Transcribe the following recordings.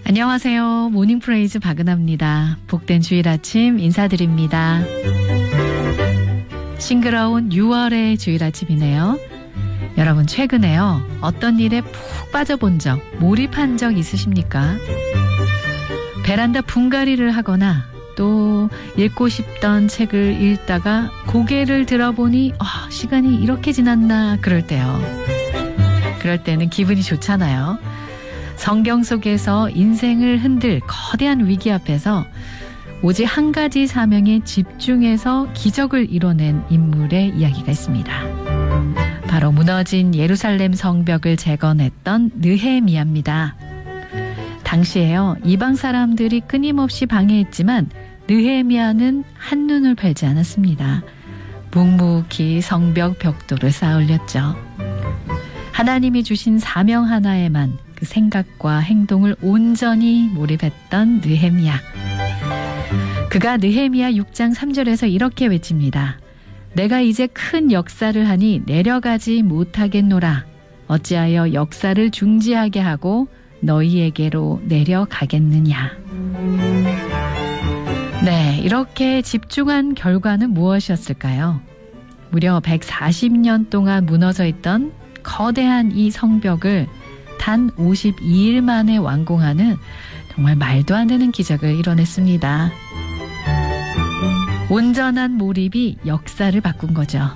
안녕하세요. 모닝프레이즈 박은하입니다. 복된 주일 아침 인사드립니다. 싱그러운 6월의 주일 아침이네요. 여러분 최근에요. 어떤 일에 푹 빠져본 적, 몰입한 적 있으십니까? 베란다 분갈이를 하거나 또 읽고 싶던 책을 읽다가 고개를 들어보니 시간이 이렇게 지났나 그럴 때요. 그럴 때는 기분이 좋잖아요. 성경 속에서 인생을 흔들 거대한 위기 앞에서 오직 한 가지 사명에 집중해서 기적을 이뤄낸 인물의 이야기가 있습니다. 바로 무너진 예루살렘 성벽을 재건했던 느헤미야입니다. 당시에요, 이방 사람들이 끊임없이 방해했지만 느헤미야는 한눈을 팔지 않았습니다. 묵묵히 성벽 벽돌을 쌓아 올렸죠. 하나님이 주신 사명 하나에만 그 생각과 행동을 온전히 몰입했던 느헤미야. 그가 느헤미야 6장 3절에서 이렇게 외칩니다. 내가 이제 큰 역사를 하니 내려가지 못하겠노라. 어찌하여 역사를 중지하게 하고 너희에게로 내려가겠느냐. 네, 이렇게 집중한 결과는 무엇이었을까요? 무려 140년 동안 무너져 있던 거대한 이 성벽을 단 52일 만에 완공하는 정말 말도 안 되는 기적을 이뤄냈습니다. 온전한 몰입이 역사를 바꾼 거죠.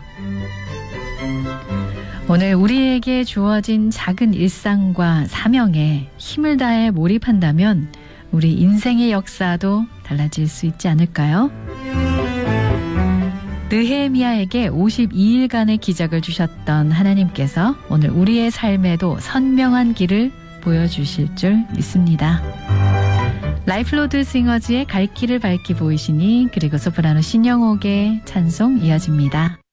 오늘 우리에게 주어진 작은 일상과 사명에 힘을 다해 몰입한다면 우리 인생의 역사도 달라질 수 있지 않을까요? 느헤미야에게 52일간의 기적을 주셨던 하나님께서 오늘 우리의 삶에도 선명한 길을 보여주실 줄 믿습니다. 라이프로드 싱어즈의 갈 길을 밝히 보이시니, 그리고 소프라노 신영옥의 찬송 이어집니다.